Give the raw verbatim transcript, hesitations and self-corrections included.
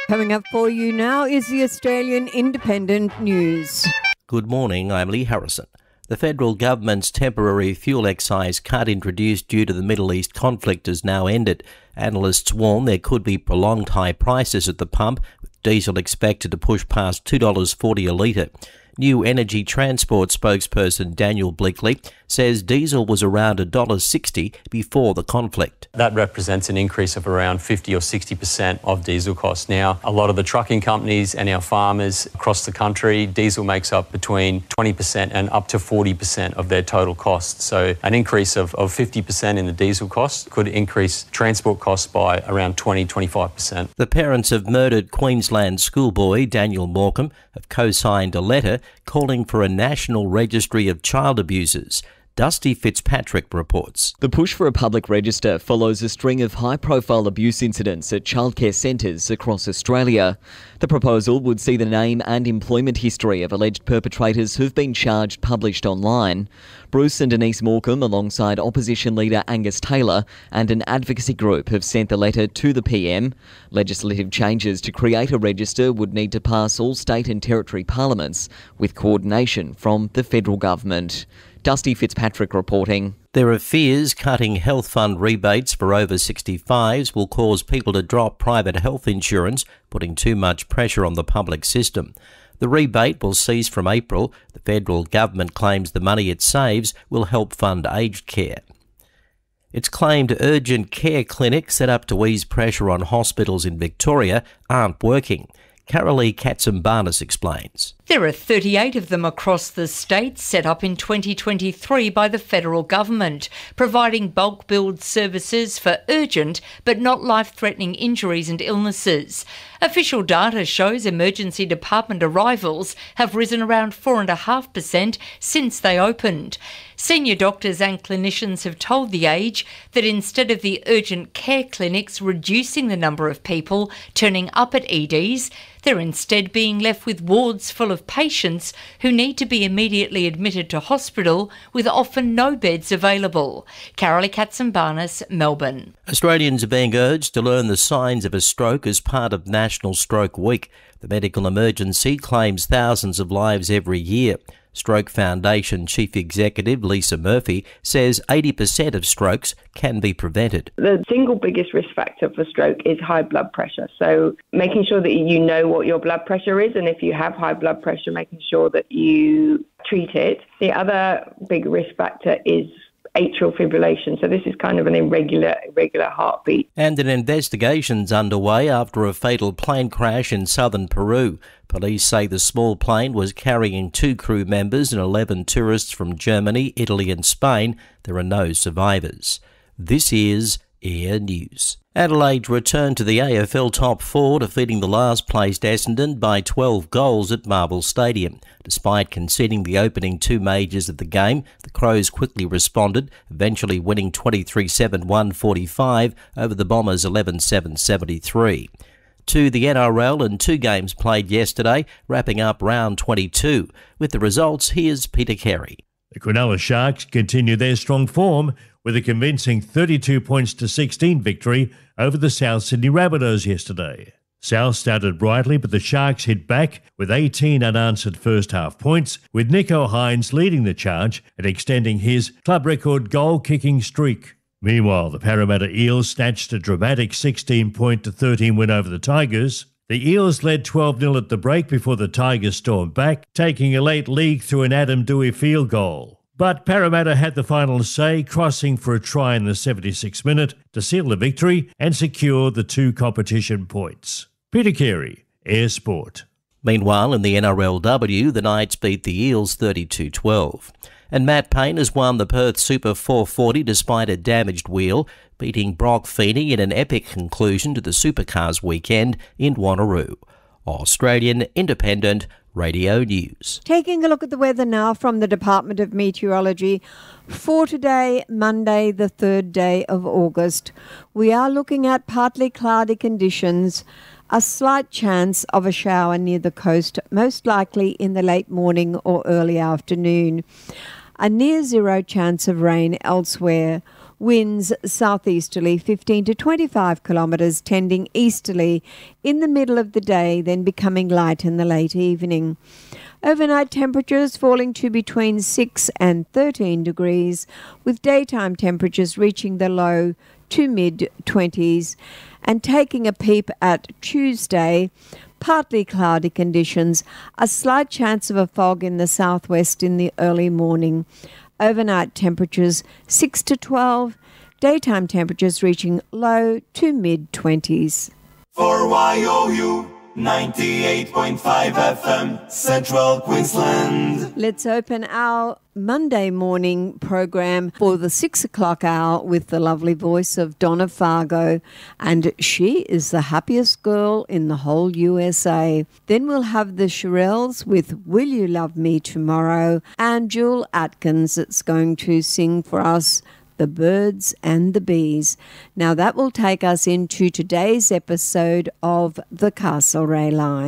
Coming up for you now is the Australian Independent News. Good morning, I'm Lee Harrison. The federal government's temporary fuel excise cut introduced due to the Middle East conflict has now ended. Analysts warn there could be prolonged high prices at the pump, with diesel expected to push past two dollars forty a litre. New Energy Transport spokesperson Daniel Bleakley says diesel was around one dollar sixty before the conflict. That represents an increase of around fifty or sixty percent of diesel costs. Now, a lot of the trucking companies and our farmers across the country, diesel makes up between twenty percent and up to forty percent of their total costs. So an increase of, of fifty percent in the diesel costs could increase transport costs by around twenty to twenty-five percent. The parents of murdered Queensland schoolboy Daniel Morecambe have co-signed a letter calling for a national registry of child abusers. Dusty Fitzpatrick reports. The push for a public register follows a string of high-profile abuse incidents at childcare centres across Australia. The proposal would see the name and employment history of alleged perpetrators who've been charged published online. Bruce and Denise Morecambe, alongside opposition leader Angus Taylor and an advocacy group, have sent the letter to the P M. Legislative changes to create a register would need to pass all state and territory parliaments, with coordination from the federal government. Dusty Fitzpatrick reporting. There are fears cutting health fund rebates for over sixty-fives will cause people to drop private health insurance, putting too much pressure on the public system. The rebate will cease from April. The federal government claims the money it saves will help fund aged care. It's claimed urgent care clinics set up to ease pressure on hospitals in Victoria aren't working. Carolee Katsimbarnis explains. There are thirty-eight of them across the state, set up in twenty twenty-three by the federal government, providing bulk billed services for urgent but not life-threatening injuries and illnesses. Official data shows emergency department arrivals have risen around four point five percent since they opened. Senior doctors and clinicians have told The Age that instead of the urgent care clinics reducing the number of people turning up at E Ds, they're instead being left with wards full of patients who need to be immediately admitted to hospital with often no beds available. Carolee Katsimbarnis, Melbourne. Australians are being urged to learn the signs of a stroke as part of National Stroke Week. The medical emergency claims thousands of lives every year. Stroke Foundation Chief Executive Lisa Murphy says eighty percent of strokes can be prevented. The single biggest risk factor for stroke is high blood pressure. So making sure that you know what your blood pressure is, and if you have high blood pressure, making sure that you treat it. The other big risk factor is atrial fibrillation. So this is kind of an irregular, irregular heartbeat. And an investigation's underway after a fatal plane crash in southern Peru. Police say the small plane was carrying two crew members and eleven tourists from Germany, Italy and Spain. There are no survivors. This is Air News. Adelaide returned to the A F L Top four, defeating the last-placed Essendon by twelve goals at Marvel Stadium. Despite conceding the opening two majors of the game, the Crows quickly responded, eventually winning twenty-three seven one forty-five over the Bombers eleven seven seventy-three. To the N R L and two games played yesterday, wrapping up round twenty-two. With the results, here's Peter Carey. The Cronulla Sharks continue their strong form with a convincing thirty-two points to sixteen victory over the South Sydney Rabbitohs yesterday. South started brightly, but the Sharks hit back with eighteen unanswered first-half points, with Nicho Hynes leading the charge and extending his club record goal-kicking streak. Meanwhile, the Parramatta Eels snatched a dramatic sixteen point to thirteen win over the Tigers. The Eels led twelve nil at the break before the Tigers stormed back, taking a late lead through an Adam Doueihi field goal. But Parramatta had the final say, crossing for a try in the seventy-sixth minute to seal the victory and secure the two competition points. Peter Carey, Air Sport. Meanwhile, in the N R L W, the Knights beat the Eels thirty-two twelve. And Matt Payne has won the Perth Super four forty despite a damaged wheel, beating Brock Feeney in an epic conclusion to the Supercars weekend in Wanneroo. Australian Independent Radio News. Taking a look at the weather now from the Department of Meteorology for today, Monday, the third day of August. We are looking at partly cloudy conditions, a slight chance of a shower near the coast, most likely in the late morning or early afternoon. A near zero chance of rain elsewhere. Winds southeasterly fifteen to twenty-five kilometres, tending easterly in the middle of the day, then becoming light in the late evening. Overnight temperatures falling to between six and thirteen degrees, with daytime temperatures reaching the low to mid-twenties. And taking a peep at Tuesday, partly cloudy conditions, a slight chance of a fog in the southwest in the early morning. Overnight temperatures six to twelve, daytime temperatures reaching low to mid-twenties. For Y O U ninety-eight point five F M, Central Queensland. Let's open our Monday morning program for the six o'clock hour with the lovely voice of Donna Fargo, and she is the happiest girl in the whole U S A. Then we'll have the Shirelles with Will You Love Me Tomorrow, and Jewel Atkins that's going to sing for us The Birds and the Bees. Now that will take us into today's episode of the Castlereagh Line.